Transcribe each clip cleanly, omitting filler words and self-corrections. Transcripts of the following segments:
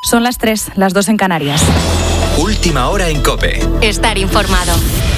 Son las 3, las 2 en Canarias. Última hora en COPE. Estar informado.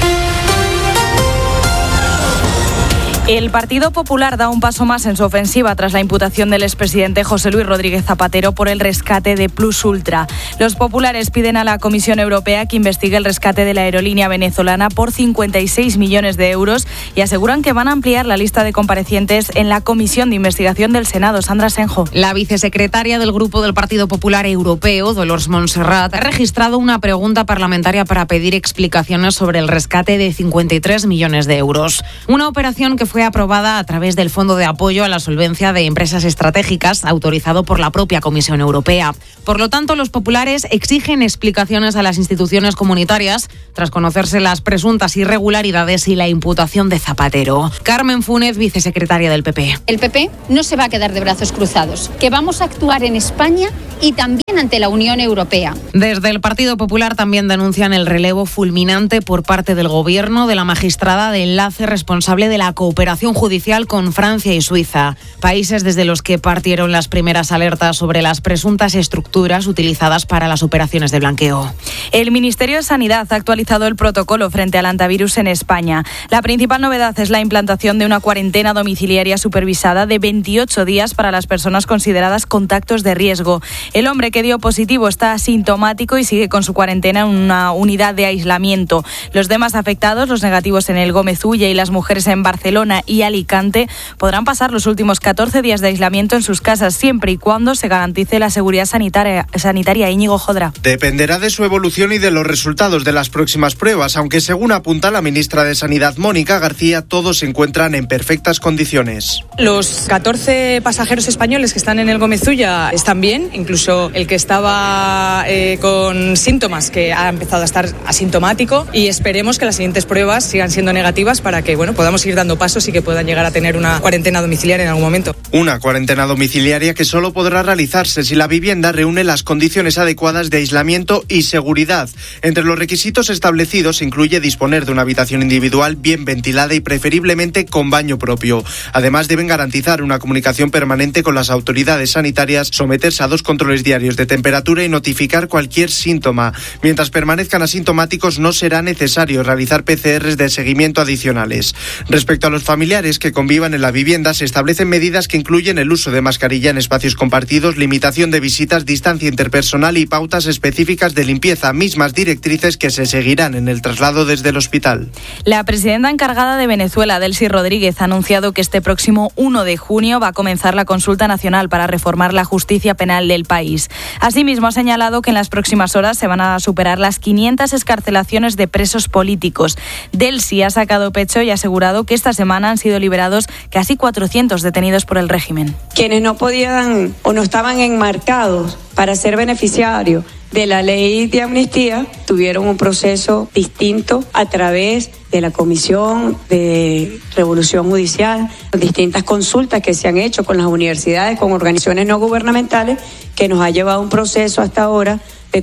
El Partido Popular da un paso más en su ofensiva tras la imputación del expresidente José Luis Rodríguez Zapatero por el rescate de Plus Ultra. Los populares piden a la Comisión Europea que investigue el rescate de la aerolínea venezolana por 56 millones de euros y aseguran que van a ampliar la lista de comparecientes en la Comisión de Investigación del Senado. Sandra Senjo. La vicesecretaria del Grupo del Partido Popular Europeo, Dolors Montserrat, ha registrado una pregunta parlamentaria para pedir explicaciones sobre el rescate de 53 millones de euros. Una operación que fue aprobada a través del Fondo de Apoyo a la Solvencia de Empresas Estratégicas, autorizado por la propia Comisión Europea. Por lo tanto, los populares exigen explicaciones a las instituciones comunitarias tras conocerse las presuntas irregularidades y la imputación de Zapatero. Carmen Fúnez, vicesecretaria del PP. El PP no se va a quedar de brazos cruzados, que vamos a actuar en España y también ante la Unión Europea. Desde el Partido Popular también denuncian el relevo fulminante por parte del Gobierno de la magistrada de enlace responsable de la cooperación judicial con Francia y Suiza, países desde los que partieron las primeras alertas sobre las presuntas estructuras utilizadas para las operaciones de blanqueo. El Ministerio de Sanidad ha actualizado el protocolo frente al hantavirus en España. La principal novedad es la implantación de una cuarentena domiciliaria supervisada de 28 días para las personas consideradas contactos de riesgo. El hombre que dio positivo está asintomático y sigue con su cuarentena en una unidad de aislamiento. Los demás afectados, los negativos en el Gómez Ulla y las mujeres en Barcelona y Alicante, podrán pasar los últimos 14 días de aislamiento en sus casas siempre y cuando se garantice la seguridad sanitaria. Íñigo Jodra. Dependerá de su evolución y de los resultados de las próximas pruebas, aunque según apunta la ministra de Sanidad, Mónica García, todos se encuentran en perfectas condiciones. Los 14 pasajeros españoles que están en el Gómez Ulla están bien, incluso el que estaba con síntomas, que ha empezado a estar asintomático, y esperemos que las siguientes pruebas sigan siendo negativas para que podamos ir dando pasos y que puedan llegar a tener una cuarentena domiciliaria en algún momento. Una cuarentena domiciliaria que solo podrá realizarse si la vivienda reúne las condiciones adecuadas de aislamiento y seguridad. Entre los requisitos establecidos se incluye disponer de una habitación individual bien ventilada y preferiblemente con baño propio. Además, deben garantizar una comunicación permanente con las autoridades sanitarias, someterse a 2 controles diarios de temperatura y notificar cualquier síntoma. Mientras permanezcan asintomáticos, no será necesario realizar PCRs de seguimiento adicionales. Respecto a los familiares que convivan en la vivienda, se establecen medidas que incluyen el uso de mascarilla en espacios compartidos, limitación de visitas, distancia interpersonal y pautas específicas de limpieza, mismas directrices que se seguirán en el traslado desde el hospital. La presidenta encargada de Venezuela, Delcy Rodríguez, ha anunciado que este próximo 1 de junio va a comenzar la consulta nacional para reformar la justicia penal del país. Asimismo, ha señalado que en las próximas horas se van a superar las 500 excarcelaciones de presos políticos. Delcy ha sacado pecho y ha asegurado que esta semana han sido liberados casi 400 detenidos por el régimen. Quienes no podían o no estaban enmarcados para ser beneficiarios de la ley de amnistía tuvieron un proceso distinto a través de la Comisión de Revolución Judicial, distintas consultas que se han hecho con las universidades, con organizaciones no gubernamentales, que nos ha llevado un proceso hasta ahora de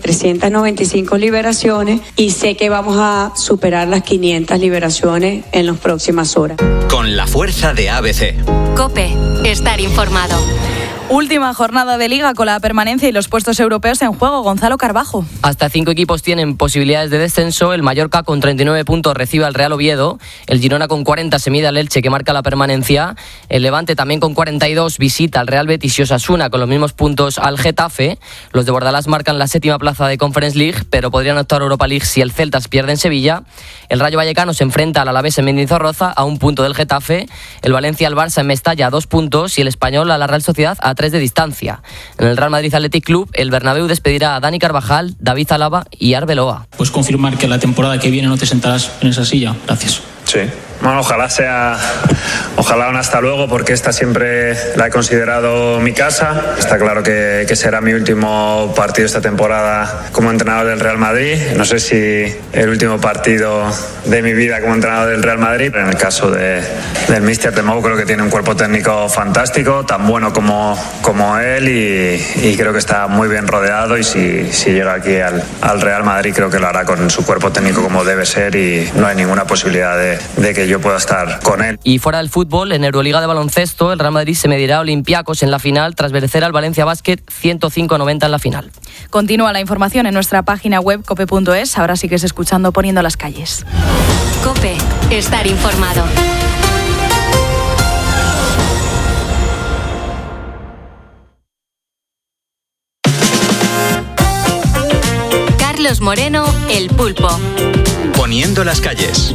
395 liberaciones, y sé que vamos a superar las 500 liberaciones en las próximas horas. Con la fuerza de ABC. COPE. Estar informado. Última jornada de Liga con la permanencia y los puestos europeos en juego. Gonzalo Carbajo. Hasta 5 equipos tienen posibilidades de descenso. El Mallorca con 39 puntos recibe al Real Oviedo. El Girona con 40 se mide al Elche, que marca la permanencia. El Levante también con 42 visita al Real Betis, y Osasuna con los mismos puntos al Getafe. Los de Bordalás marcan la 7ª plaza de Conference League, pero podrían optar a Europa League si el Celtas pierde en Sevilla. El Rayo Vallecano se enfrenta al Alavés en Mendizorroza a 1 punto del Getafe. El Valencia al Barça en Mestalla a 2 puntos, y el Español a la Real Sociedad a 3 de distancia. En el Real Madrid Athletic Club, el Bernabéu despedirá a Dani Carvajal, David Alaba y Arbeloa. ¿Puedes confirmar que la temporada que viene no te sentarás en esa silla? Gracias. Sí. Bueno, ojalá un hasta luego, porque esta siempre la he considerado mi casa. Está claro que será mi último partido esta temporada como entrenador del Real Madrid. No sé si el último partido de mi vida como entrenador del Real Madrid. En el caso del míster Temou, creo que tiene un cuerpo técnico fantástico, tan bueno como él, y creo que está muy bien rodeado, y si llega aquí al Real Madrid creo que lo hará con su cuerpo técnico como debe ser, y no hay ninguna posibilidad de de que yo pueda estar con él. Y fuera del fútbol, en Euroliga de baloncesto, el Real Madrid se medirá a Olympiacos en la final tras vencer al Valencia Basket 105-90 en la final. Continúa la información en nuestra página web cope.es. Ahora sigues escuchando Poniendo las calles. COPE. Estar informado. Carlos Moreno, El Pulpo. Poniendo las calles.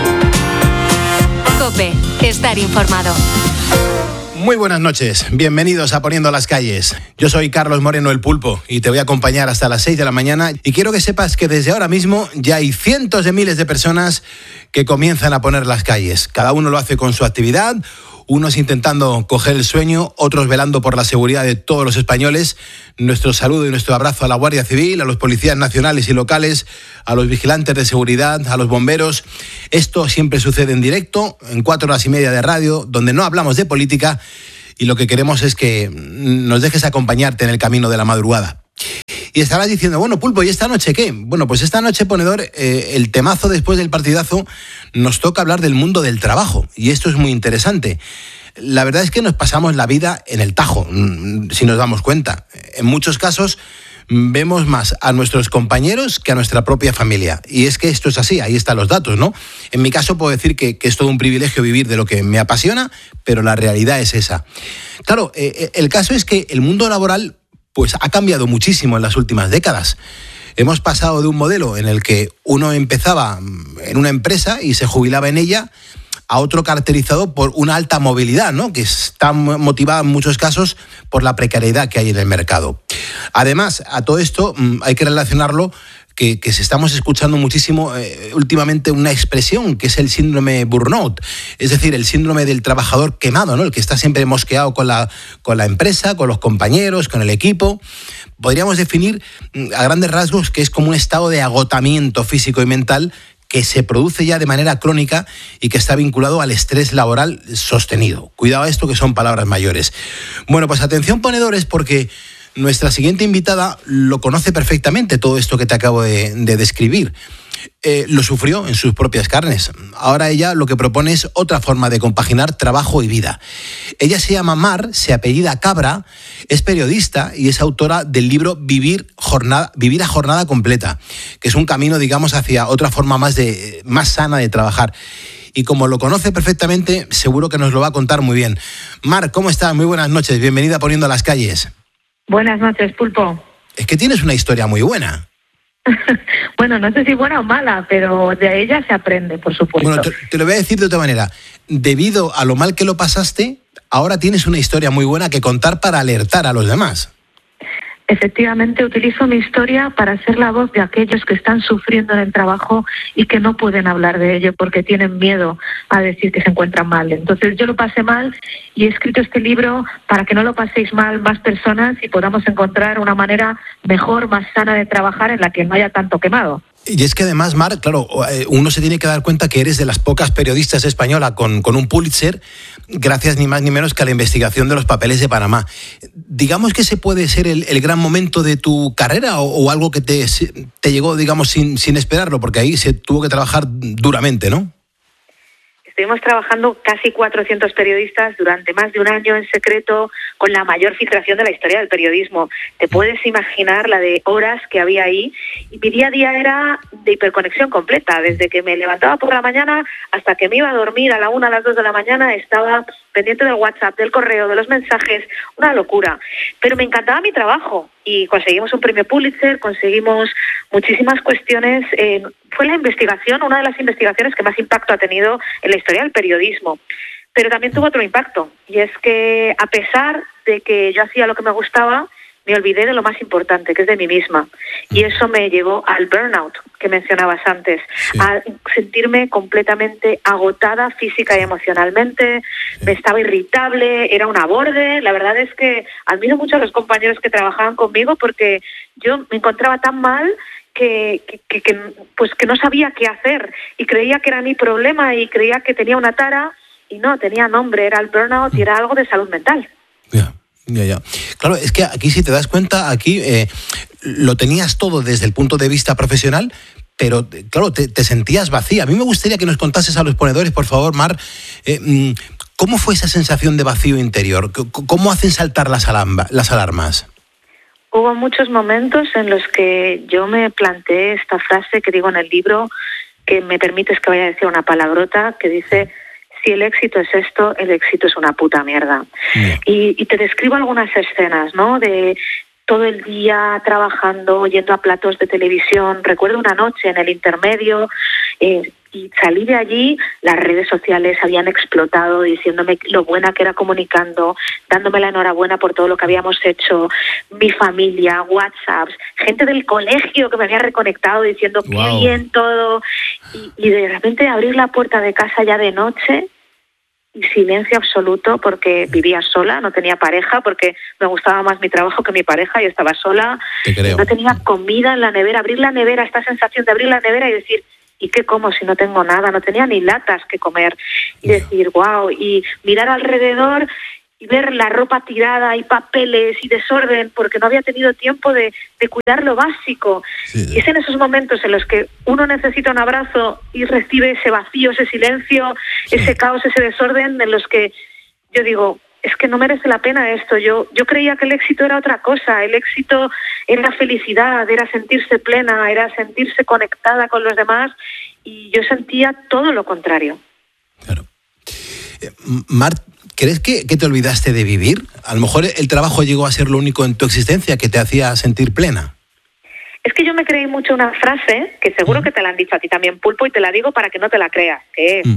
COPE. Estar informado. Muy buenas noches, bienvenidos a Poniendo las calles. Yo soy Carlos Moreno, El Pulpo, y te voy a acompañar hasta las 6 de la mañana. Y quiero que sepas que desde ahora mismo ya hay cientos de miles de personas que comienzan a poner las calles. Cada uno lo hace con su actividad, unos intentando coger el sueño, otros velando por la seguridad de todos los españoles. Nuestro saludo y nuestro abrazo a la Guardia Civil, a los policías nacionales y locales, a los vigilantes de seguridad, a los bomberos. Esto siempre sucede en directo, en 4 horas y media de radio, donde no hablamos de política y lo que queremos es que nos dejes acompañarte en el camino de la madrugada. Y estarás diciendo, bueno, Pulpo, ¿y esta noche qué? Bueno, pues esta noche, ponedor, el temazo después del partidazo, nos toca hablar del mundo del trabajo. Y esto es muy interesante. La verdad es que nos pasamos la vida en el tajo, si nos damos cuenta. En muchos casos vemos más a nuestros compañeros que a nuestra propia familia. Y es que esto es así, ahí están los datos, ¿no? En mi caso puedo decir que es todo un privilegio vivir de lo que me apasiona, pero la realidad es esa. Claro, el caso es que el mundo laboral pues ha cambiado muchísimo en las últimas décadas. Hemos pasado de un modelo en el que uno empezaba en una empresa y se jubilaba en ella a otro caracterizado por una alta movilidad, ¿no? Que está motivada en muchos casos por la precariedad que hay en el mercado. Además, a todo esto hay que relacionarlo que estamos escuchando muchísimo últimamente una expresión que es el síndrome burnout, es decir, el síndrome del trabajador quemado, ¿no? El que está siempre mosqueado con la empresa, con los compañeros, con el equipo. Podríamos definir a grandes rasgos que es como un estado de agotamiento físico y mental que se produce ya de manera crónica y que está vinculado al estrés laboral sostenido. Cuidado a esto, que son palabras mayores. Bueno, pues atención, ponedores, porque nuestra siguiente invitada lo conoce perfectamente, todo esto que te acabo de describir. Lo sufrió en sus propias carnes. Ahora ella lo que propone es otra forma de compaginar trabajo y vida. Ella se llama Mar, se apellida Cabra, es periodista y es autora del libro Vivir a jornada completa, que es un camino, digamos, hacia otra forma más sana de trabajar. Y como lo conoce perfectamente, seguro que nos lo va a contar muy bien. Mar, ¿cómo estás? Muy buenas noches, bienvenida a Poniendo las calles. Buenas noches, Pulpo. Es que tienes una historia muy buena. Bueno, no sé si buena o mala, pero de ella se aprende, por supuesto. Bueno, te lo voy a decir de otra manera. Debido a lo mal que lo pasaste, ahora tienes una historia muy buena que contar para alertar a los demás. Efectivamente, utilizo mi historia para ser la voz de aquellos que están sufriendo en el trabajo y que no pueden hablar de ello porque tienen miedo a decir que se encuentran mal. Entonces yo lo pasé mal y he escrito este libro para que no lo paséis mal más personas y podamos encontrar una manera mejor, más sana de trabajar en la que no haya tanto quemado. Y es que además, Mar, claro, uno se tiene que dar cuenta que eres de las pocas periodistas españolas con un Pulitzer, gracias ni más ni menos que a la investigación de los papeles de Panamá. Digamos que ese puede ser el gran momento de tu carrera o algo que te llegó, digamos, sin esperarlo, porque ahí se tuvo que trabajar duramente, ¿no? Estuvimos trabajando casi 400 periodistas durante más de un año en secreto con la mayor filtración de la historia del periodismo. Te puedes imaginar la de horas que había ahí y mi día a día era de hiperconexión completa. Desde que me levantaba por la mañana hasta que me iba a dormir a la 1, a las 2 de la mañana estaba pendiente del WhatsApp, del correo, de los mensajes, una locura. Pero me encantaba mi trabajo y conseguimos un premio Pulitzer, conseguimos muchísimas cuestiones. Fue la investigación, una de las investigaciones que más impacto ha tenido en la historia del periodismo. Pero también tuvo otro impacto, y es que a pesar de que yo hacía lo que me gustaba, me olvidé de lo más importante, que es de mí misma. Y eso me llevó al burnout, que mencionabas antes, a sentirme completamente agotada física y emocionalmente, me estaba irritable, era una borde. La verdad es que admiro mucho a los compañeros que trabajaban conmigo porque yo me encontraba tan mal que no sabía qué hacer y creía que era mi problema y creía que tenía una tara y no, tenía nombre, era el burnout y era algo de salud mental. Ya. Claro, es que aquí si te das cuenta, aquí lo tenías todo desde el punto de vista profesional, pero claro, te sentías vacía. A mí me gustaría que nos contases a los ponedores, por favor, Mar, ¿cómo fue esa sensación de vacío interior? ¿Cómo hacen saltar las alarmas? Hubo muchos momentos en los que yo me planteé esta frase que digo en el libro, que me permites que vaya a decir una palabrota, que dice: si el éxito es esto, el éxito es una puta mierda. Y te describo algunas escenas, ¿no? De todo el día trabajando, yendo a platos de televisión. Recuerdo una noche en el intermedio, y salí de allí, las redes sociales habían explotado diciéndome lo buena que era comunicando, dándome la enhorabuena por todo lo que habíamos hecho, mi familia, WhatsApps, gente del colegio que me había reconectado diciendo qué bien todo, y de repente abrir la puerta de casa ya de noche y silencio absoluto, porque vivía sola, no tenía pareja, porque me gustaba más mi trabajo que mi pareja y estaba sola, no tenía comida en la nevera, abrir la nevera, esta sensación de abrir la nevera y decir: ¿y qué como si no tengo nada? No tenía ni latas que comer. Y decir, wow, y mirar alrededor y ver la ropa tirada y papeles y desorden, porque no había tenido tiempo de cuidar lo básico. Y es en esos momentos en los que uno necesita un abrazo y recibe ese vacío, ese silencio, ese caos, ese desorden, en los que yo digo: es que no merece la pena esto. Yo creía que el éxito era otra cosa. El éxito era la felicidad, era sentirse plena, era sentirse conectada con los demás, y yo sentía todo lo contrario. Claro. Mar, ¿crees que te olvidaste de vivir? A lo mejor el trabajo llegó a ser lo único en tu existencia que te hacía sentir plena. Es que yo me creí mucho una frase, que seguro que te la han dicho a ti también, Pulpo, y te la digo para que no te la creas, que es: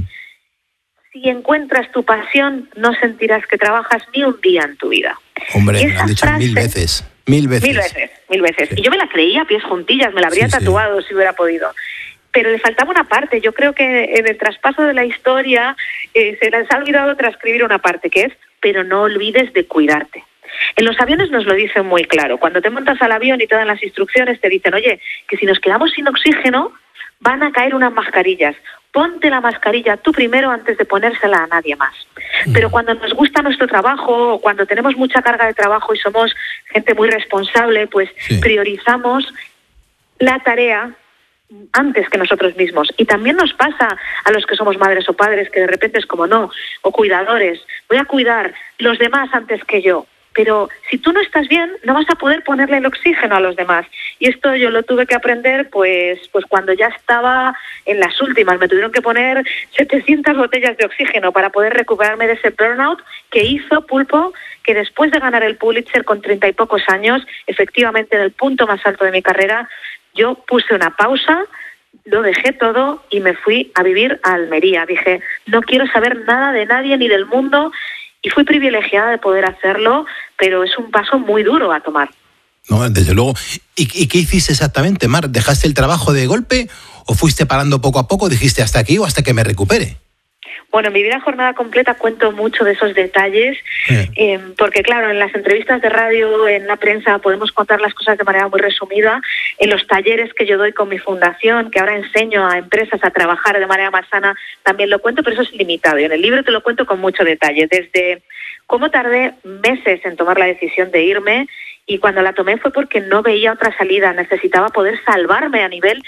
si encuentras tu pasión, no sentirás que trabajas ni un día en tu vida. Hombre, me lo han dicho frase, mil veces. Mil veces. Y yo me la creía a pies juntillas, me la habría tatuado si hubiera podido. Pero le faltaba una parte. Yo creo que en el traspaso de la historia se les ha olvidado transcribir una parte, que es: pero no olvides de cuidarte. En los aviones nos lo dicen muy claro. Cuando te montas al avión y te dan las instrucciones, te dicen: oye, que si nos quedamos sin oxígeno, van a caer unas mascarillas. Ponte la mascarilla tú primero antes de ponérsela a nadie más. Pero cuando nos gusta nuestro trabajo, o cuando tenemos mucha carga de trabajo y somos gente muy responsable, pues priorizamos la tarea antes que nosotros mismos. Y también nos pasa a los que somos madres o padres, que de repente es como: no, o cuidadores, voy a cuidar los demás antes que yo. Pero si tú no estás bien, no vas a poder ponerle el oxígeno a los demás. Y esto yo lo tuve que aprender pues cuando ya estaba en las últimas. Me tuvieron que poner 700 botellas de oxígeno para poder recuperarme de ese burnout que hizo, Pulpo, que después de ganar el Pulitzer con 30 y pocos años, efectivamente en el punto más alto de mi carrera, yo puse una pausa, lo dejé todo y me fui a vivir a Almería. Dije: no quiero saber nada de nadie ni del mundo. Y fui privilegiada de poder hacerlo, pero es un paso muy duro a tomar. No, desde luego. ¿Y qué hiciste exactamente, Mar? ¿Dejaste el trabajo de golpe o fuiste parando poco a poco? ¿Dijiste hasta aquí o hasta que me recupere? Bueno, en mi vida jornada completa cuento mucho de esos detalles, porque claro, en las entrevistas de radio, en la prensa, podemos contar las cosas de manera muy resumida. En los talleres que yo doy con mi fundación, que ahora enseño a empresas a trabajar de manera más sana, también lo cuento, pero eso es limitado. Y en el libro te lo cuento con mucho detalle, desde cómo tardé meses en tomar la decisión de irme, y cuando la tomé fue porque no veía otra salida, necesitaba poder salvarme a nivel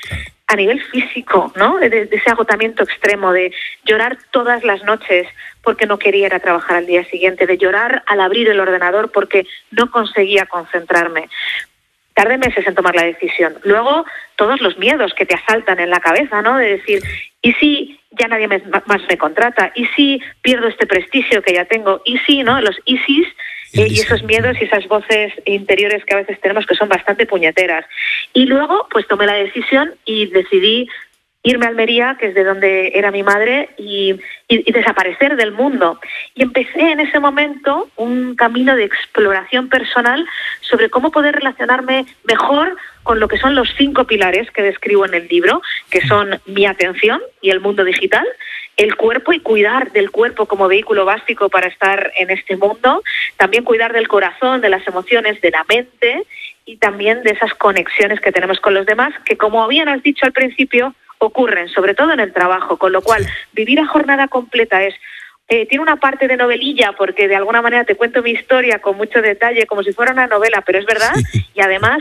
físico, ¿no? De ese agotamiento extremo, de llorar todas las noches porque no quería ir a trabajar al día siguiente, de llorar al abrir el ordenador porque no conseguía concentrarme. Tardé meses en tomar la decisión. Luego, todos los miedos que te asaltan en la cabeza, ¿no? De decir: ¿y si ya nadie más me contrata? ¿Y si pierdo este prestigio que ya tengo? ¿Y si, no? Los ISIS. Y esos miedos y esas voces interiores que a veces tenemos, que son bastante puñeteras. Y luego pues tomé la decisión y decidí irme a Almería, que es de donde era mi madre, y desaparecer del mundo. Y empecé en ese momento un camino de exploración personal sobre cómo poder relacionarme mejor con lo que son los 5 pilares que describo en el libro, que son mi atención y el mundo digital, el cuerpo y cuidar del cuerpo como vehículo básico para estar en este mundo, también cuidar del corazón, de las emociones, de la mente y también de esas conexiones que tenemos con los demás, que como bien has dicho al principio, ocurren sobre todo en el trabajo, con lo cual vivir a jornada completa tiene una parte de novelilla, porque de alguna manera te cuento mi historia con mucho detalle, como si fuera una novela, pero es verdad, y además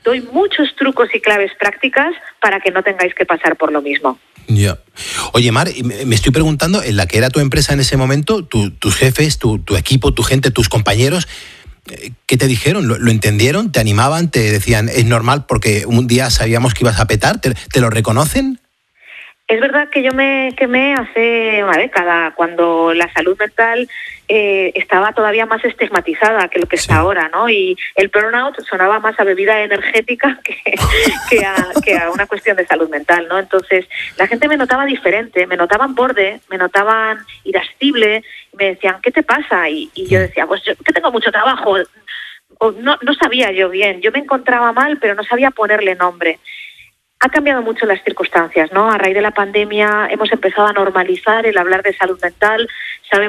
doy muchos trucos y claves prácticas para que no tengáis que pasar por lo mismo. Ya. Oye, Mar, me estoy preguntando, en la que era tu empresa en ese momento, tus jefes, tu equipo, tu gente, tus compañeros, ¿qué te dijeron? ¿Lo entendieron? ¿Te animaban? ¿Te decían, es normal porque un día sabíamos que ibas a petar? ¿Te lo reconocen? Es verdad que yo me quemé hace una década, cuando la salud mental estaba todavía más estigmatizada que lo que está ahora, ¿no? Y el burnout sonaba más a bebida energética que a una cuestión de salud mental, ¿no? Entonces, la gente me notaba diferente, me notaban borde, me notaban irascible, me decían, ¿qué te pasa? Y yo decía, pues yo que tengo mucho trabajo. No sabía yo bien, yo me encontraba mal, pero no sabía ponerle nombre. Ha cambiado mucho las circunstancias, ¿no? A raíz de la pandemia hemos empezado a normalizar el hablar de salud mental. Sabemos